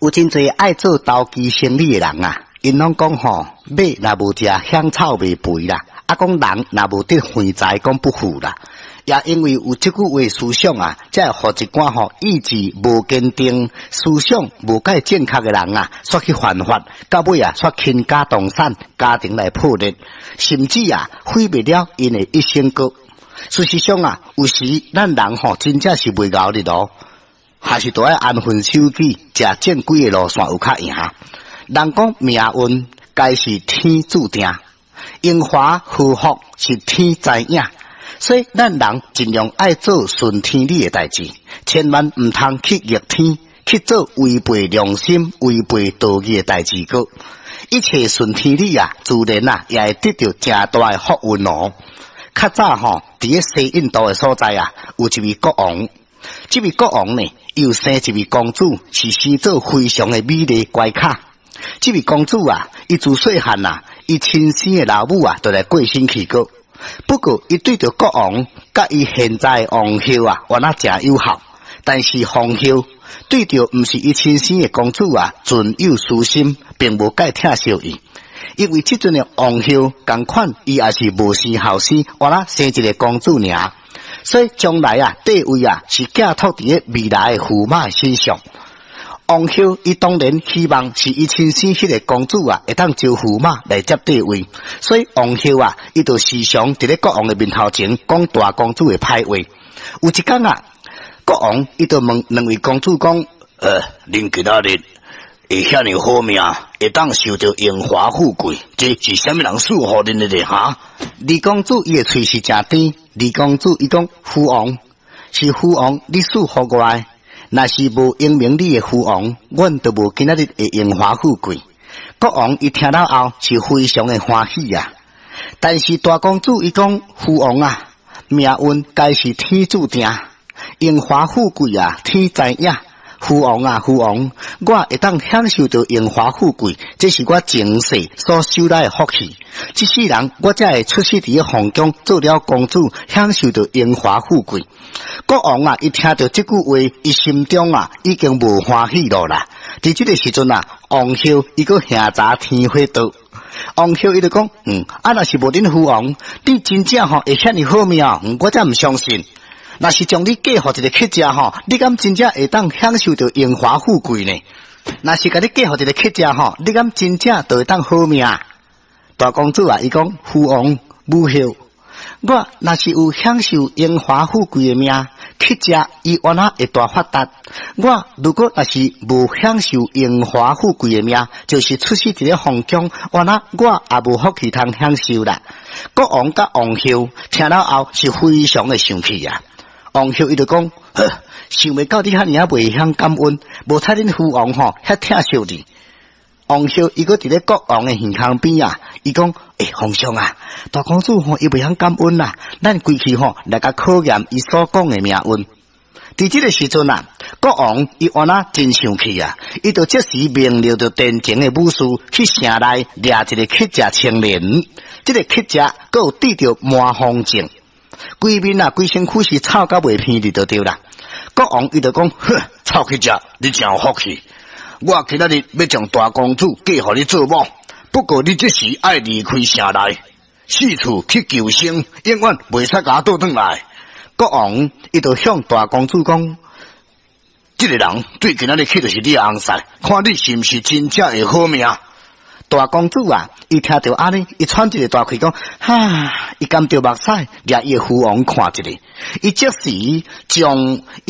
有真侪爱做投机生意的人啊，因拢讲吼，马若无食香草袂肥啦，啊讲人若无得横财讲不富啦。也因为有即句话思想啊，才会互一寡吼意志无坚定、思想无介正确的人啊，煞去犯法，到尾啊煞倾家动产，家庭来破裂，甚至啊毁灭了因的一生过。事实上啊，有时咱人吼真正是袂熬日咯。还是都要安分守己，食正规的路线有较赢。人讲命运该是天注定，荣华祸福是天知影，所以咱人尽量爱做顺天理的代志，千万唔通去逆天，去做违背良心、违背道义的代志个。一切顺天理啊，自然啊也会得到正大的福运哦。较早吼，伫个西印度的所在啊，有一位国王。这位国王呢，又生一位公主，是生做非常的美丽乖巧。这位公主啊，伊自细汉啊，伊亲生的老母啊，就来过身去过。不过，伊对着国王甲伊现在的王后啊，原来真友好。但是皇后对着毋是伊亲生的公主啊，存有私心，并无介疼惜伊。因为即阵的王后同款，伊也是无生后生，原来生一个公主尔。所以将来啊，地位啊是寄托伫个未来的驸马身上。王后伊当然希望是伊亲生迄个公主啊，会当招驸马来接地位。所以王后啊，伊就时常伫咧国王的面头前讲大公主的歹话。有一天啊，国王伊就问两位公主讲：恁今仔日会遐尼好命，会当受到荣华富贵，这是啥物人赐予恁的咧？哈？二公主伊的喙是真甜。二公主伊讲：父王是父王，你赐予我的。若是无英明理的父王，阮都无今仔日的荣华富贵。国王伊听到后是非常的欢喜啊。但是大公主伊讲：父王啊，命运该是天注定，荣华富贵啊，天知影。父王啊，父王，我会当享受到荣华富贵，这是我前世所修来的福气。这世人我才会出世伫个皇宫，做了公主，享受到荣华富贵。国王啊，伊听到这句话，伊心中啊已经无欢喜了啦。伫这个时阵啊，王后伊个下查天花刀，王后伊就讲：若是无恁父王，你真正吼会遐尼好命，我才唔相信。若是将你嫁互一个乞食吼，你敢真正会当享受到荣华富贵呢？若是甲你嫁互一个乞食吼，你敢真正就会当好命？大公主啊，伊讲：父王母后，我若是有享受荣华富贵的命，乞食伊原来会大发达。我如果若是无享受荣华富贵的命，就是出世伫咧皇宫，原来我也无福气通享受啦。国王甲王后听了后是非常的生气啊。王后伊就讲：想袂到你遐尼啊袂晓感恩，无睇恁父王吼遐疼惜你。王后伊个伫咧国王的耳旁边啊，伊讲：皇上啊，大公主吼伊袂晓感恩啦，咱规去吼来甲考验伊所讲的命运。伫即个时阵啊，国王伊原来真生气啊，伊就即时命令着殿前的武士去城内掠一个乞食青年，即个乞食佫有得着麻风症。规面啊，规身躯是臭到袂偏离就对啦。国王伊就讲：臭乞食，你真有福气！我今仔日要将大公主嫁互你做某，不过你即时爱离开城内，四处去求生，永远袂使甲我倒转来。国王伊就向大公主讲：这个人对今仔日去就是你的翁婿，看你是毋是真正会好命。大公主啊，伊听到安尼，伊喘一个大气讲：伊甘着目屎，掠伊的父王看一个，伊即时将